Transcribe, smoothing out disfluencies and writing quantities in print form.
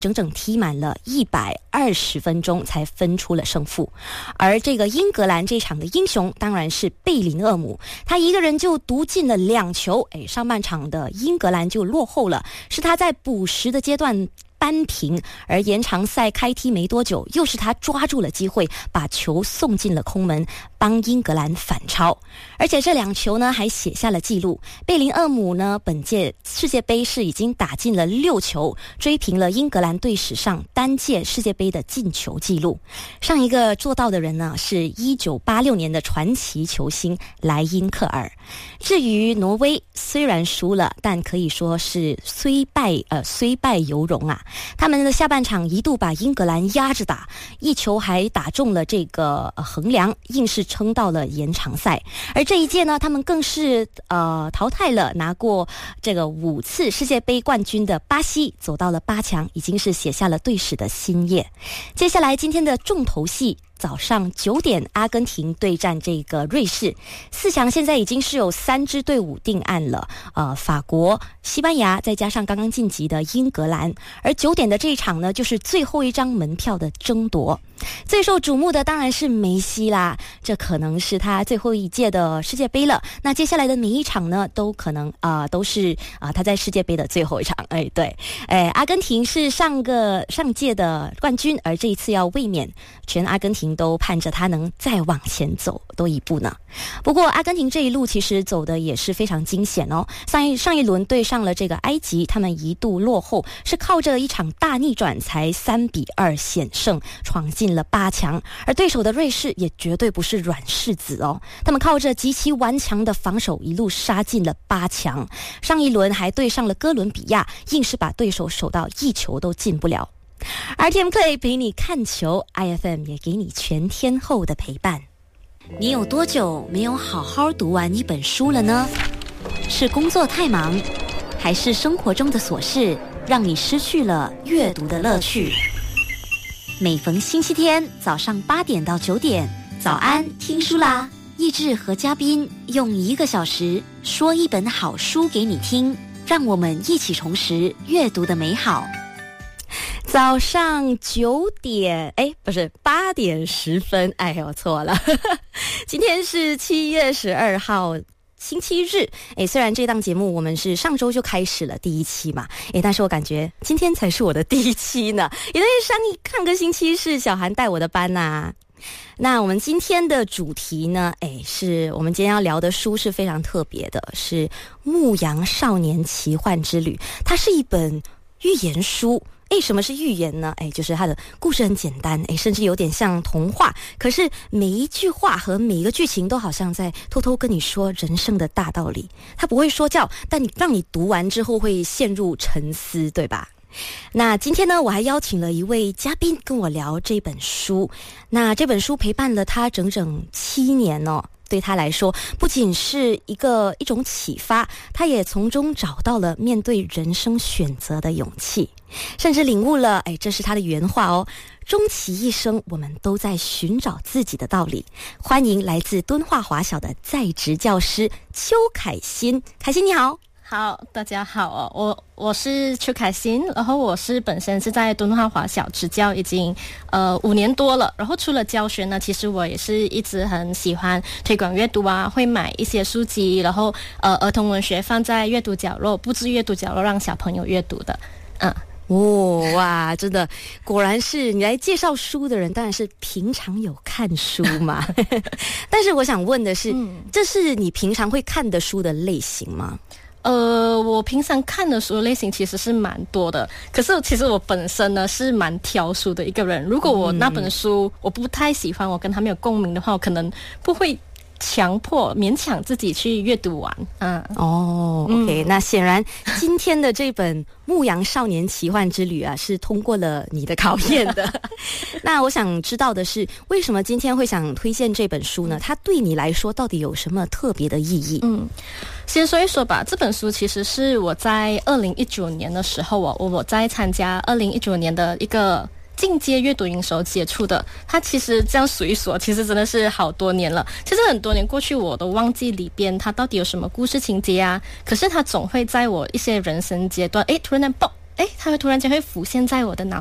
整整踢满了120分钟才分出了胜负。而这个英格兰这场的英雄当然是贝林厄姆，他一个人就独进了2球，上半场的英格兰就落后了，是他在补时的阶段扳平，而延长赛开踢没多久，又是他抓住了机会，把球送进了空门，帮英格兰反超。而且这2球呢还写下了记录，贝林厄姆呢本届世界杯是已经打进了6球，追平了英格兰队史上单届世界杯的进球记录。上一个做到的人呢是1986年的传奇球星莱因克尔。至于挪威，虽然输了，但可以说是虽败犹荣啊。他们的下半场一度把英格兰压着打，1球还打中了这个横梁，硬是撑到了延长赛。而这一届呢，他们更是淘汰了拿过这个5次世界杯冠军的巴西，走到了8强，已经是写下了队史的新页。接下来今天的重头戏，早上9点，阿根廷对战这个瑞士。4强现在已经是有3支队伍定案了，法国、西班牙，再加上刚刚晋级的英格兰。而9点的这一场呢，就是最后一张门票的争夺。最受瞩目的当然是梅西啦，这可能是他最后一届的世界杯了。那接下来的每一场呢，都可能都是他在世界杯的最后一场。对，阿根廷是上届的冠军，而这一次要卫冕，全阿根廷都盼着他能再往前走多一步呢。不过阿根廷这一路其实走的也是非常惊险哦。上一轮对上了这个埃及，他们一度落后，是靠着一场大逆转才3-2险胜，闯进了8强。而对手的瑞士也绝对不是软柿子哦，他们靠着极其顽强的防守一路杀进了8强。上一轮还对上了哥伦比亚，硬是把对手守到1球都进不了。RTM Play 陪你看球， IFM 也给你全天候的陪伴。你有多久没有好好读完一本书了呢？是工作太忙，还是生活中的琐事让你失去了阅读的乐趣？每逢星期天早上8点到9点，早安听书啦！益智和嘉宾用1个小时说一本好书给你听，让我们一起重拾阅读的美好。早上9点，不是8点10分，我错了。今天是7月12号。星期日，虽然这档节目我们是上周就开始了第1期嘛，但是我感觉今天才是我的第1期呢，因为上个星期是小韩带我的班啊。那我们今天的主题呢，是我们今天要聊的书是非常特别的，是《牧羊少年奇幻之旅》，它是一本寓言书。什么是寓言呢？就是它的故事很简单，甚至有点像童话，可是每一句话和每一个剧情都好像在偷偷跟你说人生的大道理。它不会说教，但让你读完之后会陷入沉思，对吧？那今天呢，我还邀请了一位嘉宾跟我聊这本书。那这本书陪伴了他整整7年哦。对他来说，不仅是一种启发，他也从中找到了面对人生选择的勇气，甚至领悟了，这是他的原话哦，终其一生，我们都在寻找自己的道理。欢迎来自敦化华小的在职教师邱凯欣。凯欣你好。 好，大家好哦，我是邱凯欣，然后我本身是在敦化华小执教已经5年多了，然后除了教学呢，其实我也是一直很喜欢推广阅读啊，会买一些书籍，然后儿童文学放在阅读角落，布置阅读角落让小朋友阅读的。 哇，真的，果然是你来介绍书的人，当然是平常有看书嘛。但是我想问的是，这是你平常会看的书的类型吗？ 我平常看的书类型其实是蛮多的，可是其实我本身呢是蛮挑书的一个人。如果我那本书我不太喜欢，我跟他没有共鸣的话，我可能不会勉强自己去阅读完。 OK， 那显然今天的这本《牧羊少年奇幻之旅》啊，是通过了你的考验的。那我想知道的是，为什么今天会想推荐这本书呢？它对你来说到底有什么特别的意义？ 先说一说吧。这本书其实是我在2019年的时候，我在参加2019年的一个进阶阅读营收接触的。它其实这样数一数，其实真的是好多年了。其实很多年过去，我都忘记里边它到底有什么故事情节啊。可是它总会在我一些人生阶段，突然间它会突然间会浮现在我的脑